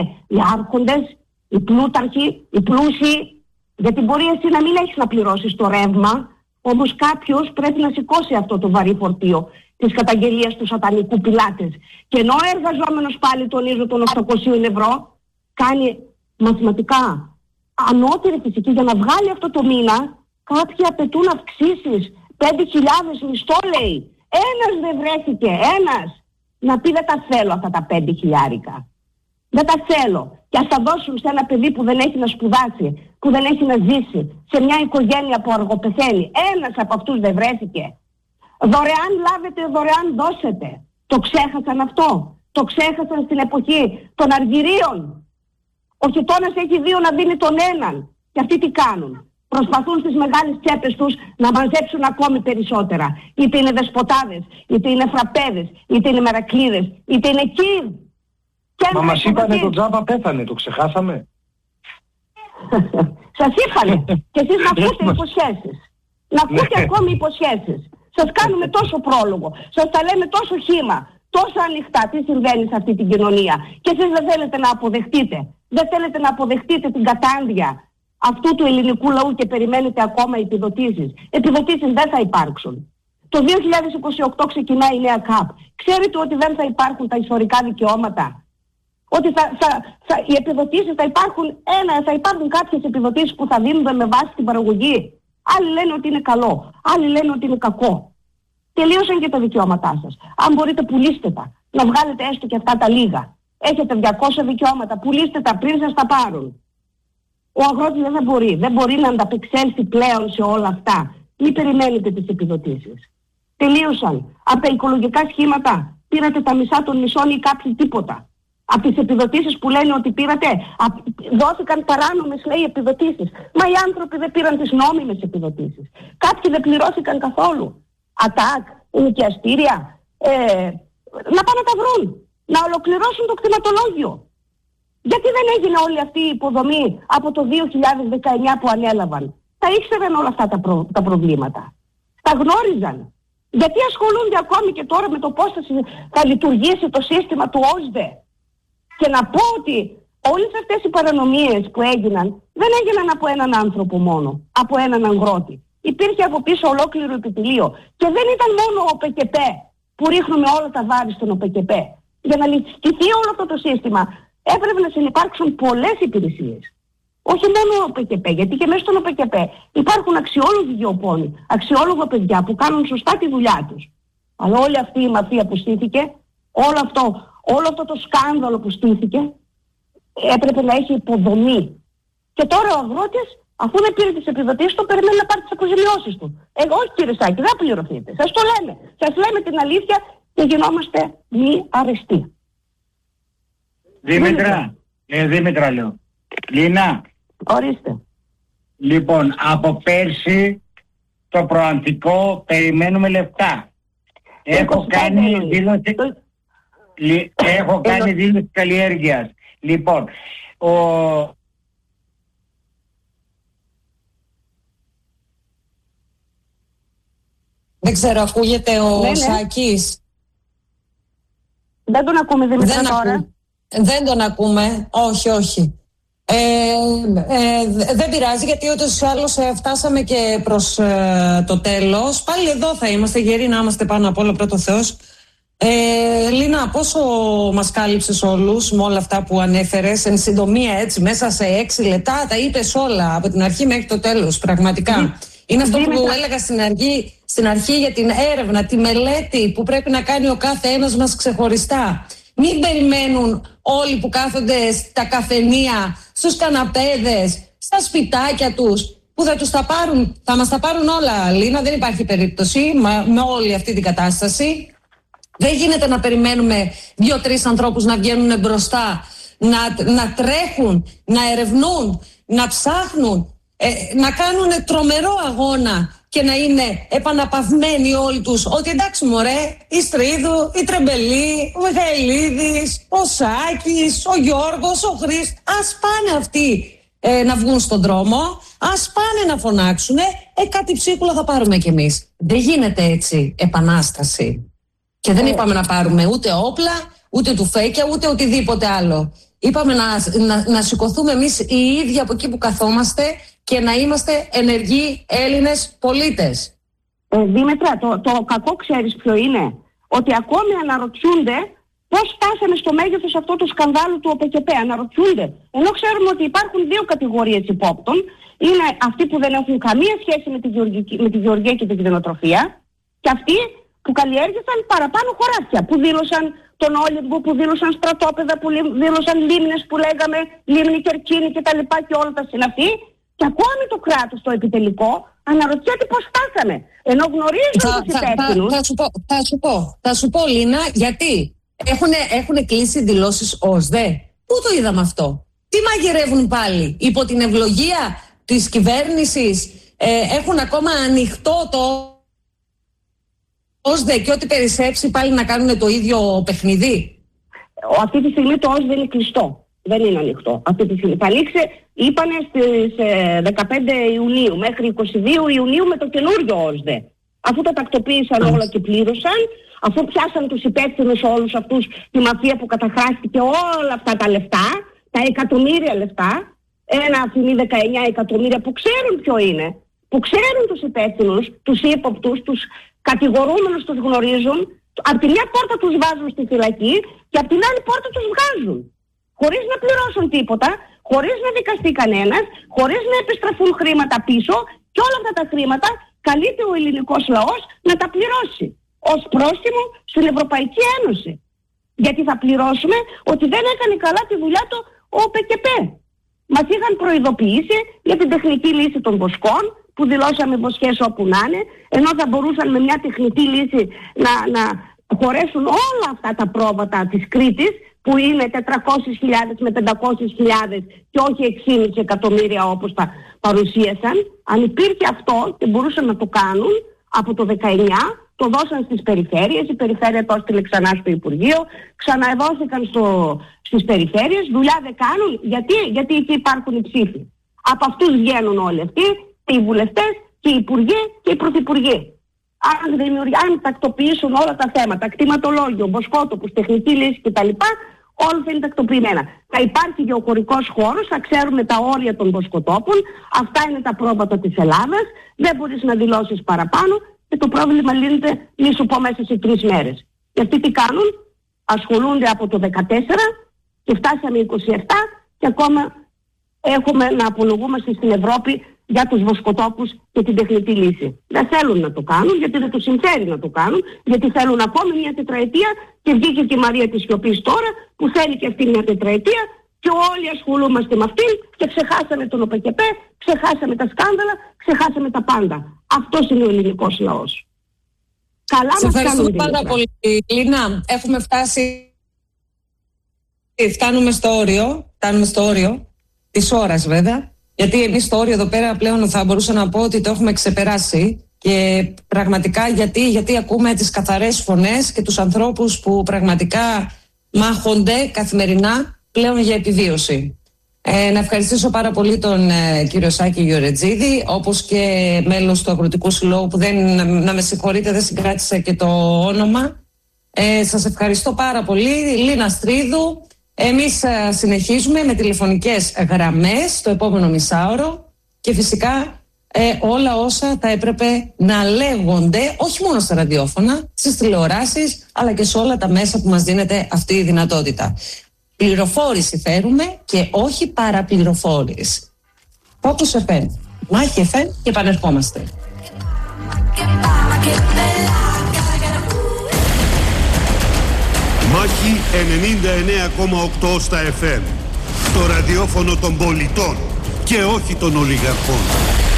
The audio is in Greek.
οι άρχοντες, οι πλούταρχοι, οι πλούσιοι, γιατί μπορεί εσύ να μην έχεις να πληρώσεις το ρεύμα, όμως κάποιος πρέπει να σηκώσει αυτό το βαρύ φορτίο της καταγγελίας του σατανικού πιλάτες. Και ενώ ο εργαζόμενος, πάλι τονίζω, των 800 ευρώ κάνει μαθηματικά ανώτερη φυσική για να βγάλει αυτό το μήνα, κάποιοι απαιτούν αυξήσεις 5.000 μισθό, λέει. Ένας δεν βρέθηκε, ένας να πει δεν τα θέλω αυτά τα 5.000. Δεν τα θέλω. Και ας τα δώσουν σε ένα παιδί που δεν έχει να σπουδάσει, που δεν έχει να ζήσει, σε μια οικογένεια που αργοπεθαίνει. Ένας από αυτούς δεν βρέθηκε. Δωρεάν λάβετε, δωρεάν δώσετε. Το ξέχασαν αυτό. Το ξέχασαν στην εποχή των αργυρίων. Ο γειτόνας έχει δύο να δίνει τον έναν. Και αυτοί τι κάνουν? Προσπαθούν στις μεγάλες τσέπες τους να μαζέψουν ακόμη περισσότερα. Είτε είναι δεσποτάδες, είτε είναι φραπέδες, είτε είναι μερακλείδες, είτε είναι κύρ. Μα μας είπανε το τζάμπα πέθανε, το ξεχάσαμε. Σας είπανε. Και εσείς να ακούτε υποσχέσεις. Να ακούτε ακόμη υποσχέσεις. Σας κάνουμε τόσο πρόλογο. Σας τα λέμε τόσο χύμα. Τόσο ανοιχτά τι συμβαίνει σε αυτή την κοινωνία. Και εσείς δεν θέλετε να αποδεχτείτε. Δεν θέλετε να αποδεχτείτε την κατάντια αυτού του ελληνικού λαού και περιμένετε ακόμα επιδοτήσεις. Επιδοτήσεις δεν θα υπάρξουν. Το 2028 ξεκινάει η νέα ΚΑΠ. Ξέρετε ότι δεν θα υπάρχουν τα ιστορικά δικαιώματα? Ότι οι επιδοτήσεις θα υπάρχουν κάποιες επιδοτήσεις που θα δίνονται με βάση την παραγωγή. Άλλοι λένε ότι είναι καλό, άλλοι λένε ότι είναι κακό. Τελείωσαν και τα δικαιώματά σας. Αν μπορείτε, πουλήστε τα. Να βγάλετε έστω και αυτά τα λίγα. Έχετε 200 δικαιώματα, πουλήστε τα πριν σας τα πάρουν. Ο αγρότης δεν μπορεί να ανταπεξέλθει πλέον σε όλα αυτά. Μην περιμένετε τις επιδοτήσεις. Τελείωσαν. Από τα οικολογικά σχήματα πήρατε τα μισά των μισών ή κάποιοι τίποτα. Από τις επιδοτήσεις που λένε ότι πήρατε, δόθηκαν παράνομες, λέει, επιδοτήσεις. Μα οι άνθρωποι δεν πήραν τις νόμιμες επιδοτήσεις. Κάποιοι δεν πληρώθηκαν καθόλου. ΑΤΑΚ, ενοικιαστήρια, να πάνε να τα βρουν. Να ολοκληρώσουν το κτηματολόγιο. Γιατί δεν έγινε όλη αυτή η υποδομή από το 2019 που ανέλαβαν? Τα ήξεραν όλα αυτά τα προβλήματα. Τα γνώριζαν. Γιατί ασχολούνται ακόμη και τώρα με το πώς θα λειτουργήσει το σύστημα του ΟΣΔΕ? Και να πω ότι όλες αυτές οι παρανομίες που έγιναν δεν έγιναν από έναν άνθρωπο μόνο, από έναν αγρότη. Υπήρχε από πίσω ολόκληρο επιτελείο. Και δεν ήταν μόνο ο ΟΠΕΚΕΠ που ρίχνουμε όλα τα βάρη στον ΟΠΕΚΕΠ. Για να λειτουργήσει όλο αυτό το σύστημα έπρεπε να συνυπάρξουν πολλές υπηρεσίες. Όχι μόνο ο ΟΠΕΚΕΠ, γιατί και μέσα στον ΟΠΕΚΕΠ υπάρχουν αξιόλογοι γεωπόνοι, αξιόλογα παιδιά που κάνουν σωστά τη δουλειά τους. Αλλά όλη αυτή η μαφία που στήθηκε, όλο αυτό το σκάνδαλο που στήθηκε, έπρεπε να έχει υποδομή. Και τώρα ο αγρότης, αφού δεν πήρε τις επιδοτήσεις του, περιμένει να πάρει τις αποζημιώσεις του. Όχι, κύριε Σάκη, δεν πληρωθείτε. Σας το λέμε. Σας λέμε την αλήθεια και γινόμαστε μη αρεστοί. Δήμητρα λέω. Λίνα. Ορίστε. Λοιπόν, από πέρσι το προαντικό περιμένουμε λεφτά. Έχω κάνει δήλωση καλλιέργειας. Λοιπόν, δεν ξέρω, ακούγεται ο Σάκης? Δεν τον ακούμε, Δημήτρη, τώρα. Δεν τον ακούμε, όχι. Δεν πειράζει, γιατί ούτως ή άλλως φτάσαμε και προς το τέλος. Πάλι εδώ θα είμαστε, γεροί να είμαστε πάνω απ' όλα, πρώτο Θεός. Λίνα, πόσο μας κάλυψες όλους με όλα αυτά που ανέφερες, εν συντομία, έτσι, μέσα σε 6 λεπτά, τα είπες όλα, από την αρχή μέχρι το τέλος, πραγματικά. Είναι αυτό που έλεγα στην αρχή για την έρευνα, τη μελέτη που πρέπει να κάνει ο κάθε ένας μας ξεχωριστά. Μην περιμένουν όλοι που κάθονται στα καφενεία, στους καναπέδες, στα σπιτάκια τους, που θα τους τα πάρουν, θα μας τα πάρουν όλα, Λίνα, δεν υπάρχει περίπτωση με όλη αυτή την κατάσταση. Δεν γίνεται να περιμένουμε 2-3 ανθρώπους να βγαίνουν μπροστά, να τρέχουν, να ερευνούν, να ψάχνουν, να κάνουν τρομερό αγώνα και να είναι επαναπαυμένοι όλοι τους ότι εντάξει μωρέ, η Στρίδου, η Τρεμπελή, ο Μιχαηλίδης, ο Σάκης, ο Γιώργος, ο Χρήστος, ας πάνε αυτοί να βγουν στον δρόμο, ας πάνε να φωνάξουν, κάτι ψίχουλα θα πάρουμε κι εμείς. Δεν γίνεται έτσι επανάσταση. Και δεν είπαμε να πάρουμε ούτε όπλα, ούτε τουφέκια, ούτε οτιδήποτε άλλο. Είπαμε να σηκωθούμε εμείς οι ίδιοι από εκεί που καθόμαστε και να είμαστε ενεργοί Έλληνες πολίτες. Δήμητρα, το κακό ξέρεις ποιο είναι? Ότι ακόμη αναρωτιούνται πώς φτάσαμε στο μέγεθος αυτού του σκανδάλου του ΟΠΚΠ. Αναρωτιούνται. Ενώ ξέρουμε ότι υπάρχουν δύο κατηγορίες υπόπτων. Είναι αυτοί που δεν έχουν καμία σχέση με τη γεωργία και την κτηνοτροφία, και αυτοί που καλλιέργησαν παραπάνω χωράφια, που δήλωσαν τον Όλυμπο, που δήλωσαν στρατόπεδα, που δήλωσαν λίμνες που λέγαμε, λίμνη Κερκίνη κτλ. Και όλα τα συναφή. Και ακόμη το κράτος το επιτελικό αναρωτιέται πώς φτάσαμε. Ενώ γνωρίζουν τους υπεύθυνους. Θα σου πω, Λίνα, γιατί έχουν κλείσει δηλώσεις ΟΣΔΕ. Πού το είδαμε αυτό? Τι μαγειρεύουν πάλι? Υπό την ευλογία της κυβέρνησης έχουν ακόμα ανοιχτό το ΟΣΔΕ και ό,τι περισσέψει πάλι να κάνουν το ίδιο παιχνίδι? Αυτή τη στιγμή το ΟΣΔΕ είναι κλειστό. Δεν είναι ανοιχτό. Αυτή τη στιγμή θα ανοίξει, είπανε στις 15 Ιουνίου μέχρι 22 Ιουνίου με το καινούριο ΟΣΔΕ. Αφού τα τακτοποίησαν όλα και πλήρωσαν, αφού πιάσαν τους υπεύθυνους όλους αυτούς, τη μαφία που καταχράστηκε όλα αυτά τα λεφτά, τα εκατομμύρια λεφτά, ένα αφημί 19 εκατομμύρια που ξέρουν ποιο είναι, που ξέρουν τους υπεύθυνους, τους ύποπτους, τους κατηγορούμενους τους γνωρίζουν, από τη μια πόρτα τους βάζουν στη φυλακή και από την άλλη πόρτα τους βγάζουν. Χωρίς να πληρώσουν τίποτα, χωρίς να δικαστεί κανένας, χωρίς να επιστραφούν χρήματα πίσω, και όλα αυτά τα χρήματα καλείται ο ελληνικός λαός να τα πληρώσει ως πρόστιμο στην Ευρωπαϊκή Ένωση. Γιατί θα πληρώσουμε ότι δεν έκανε καλά τη δουλειά του ο ΟΠΚΠ. Μας είχαν προειδοποιήσει για την τεχνική λύση των βοσκών, που δηλώσαμε βοσχές όπου να είναι, ενώ θα μπορούσαν με μια τεχνική λύση να χωρέσουν όλα αυτά τα πρόβατα της Κρήτης, που είναι 400.000 με 500.000 και όχι 6,5 εκατομμύρια όπως τα παρουσίασαν. Αν υπήρχε αυτό και μπορούσαν να το κάνουν από το 19, το δώσαν στις περιφέρειες, η περιφέρεια το έστειλε ξανά στο Υπουργείο, ξαναδόθηκαν στις περιφέρειες, δουλειά δεν κάνουν. Γιατί εκεί υπάρχουν οι ψήφοι. Από αυτούς βγαίνουν όλοι αυτοί, και οι βουλευτές και οι υπουργοί και οι πρωθυπουργοί. Αν τακτοποιήσουν όλα τα θέματα, κτηματολόγιο, βοσκότοπους, τεχνική λύση κτλ., όλα θα είναι τακτοποιημένα. Θα υπάρχει γεωχωρικός χώρος, θα ξέρουμε τα όρια των βοσκοτόπων, αυτά είναι τα πρόβατα της Ελλάδας, δεν μπορείς να δηλώσεις παραπάνω και το πρόβλημα λύνεται, μη σου πω, μέσα σε 3 μέρες. Και αυτοί τι κάνουν? Ασχολούνται από το 14 και φτάσαμε 27 και ακόμα έχουμε να απολογούμαστε στην Ευρώπη για τους βοσκοτόπους και την τεχνητή λύση. Δεν θέλουν να το κάνουν, γιατί δεν τους συμφέρει να το κάνουν, γιατί θέλουν ακόμη μια τετραετία, και βγήκε και η Μαρία της Σιωπής τώρα, που θέλει και αυτή μια τετραετία, και όλοι ασχολούμαστε με αυτήν και ξεχάσαμε τον ΟΠΚΠ, ξεχάσαμε τα σκάνδαλα, ξεχάσαμε τα πάντα. Αυτός είναι ο ελληνικός λαός. Καλά μας κάνουν. Ευχαριστούμε πάρα πολύ, Λίνα. Έχουμε φτάσει, φτάνουμε στο όριο της ώρας βέβαια. Γιατί εμείς το όριο εδώ πέρα πλέον θα μπορούσα να πω ότι το έχουμε ξεπεράσει, και πραγματικά γιατί ακούμε τις καθαρές φωνές και τους ανθρώπους που πραγματικά μάχονται καθημερινά πλέον για επιβίωση. Να ευχαριστήσω πάρα πολύ τον κύριο Σάκη Γεωρετζίδη, όπως και μέλος του Αγροτικού Συλλόγου, που να με συγχωρείτε, δεν συγκράτησα και το όνομα. Σας ευχαριστώ πάρα πολύ. Λίνα Στρίδου. Εμείς συνεχίζουμε με τηλεφωνικές γραμμές το επόμενο μισάωρο, και φυσικά όλα όσα θα έπρεπε να λέγονται, όχι μόνο στα ραδιόφωνα, στις τηλεοράσεις, αλλά και σε όλα τα μέσα που μας δίνεται αυτή η δυνατότητα. Πληροφόρηση φέρουμε και όχι παραπληροφόρηση. Focus FM, Μάχη FM, και επανερχόμαστε. Μάχη 99,8 στα FM. Το ραδιόφωνο των πολιτών και όχι των ολιγαρχών.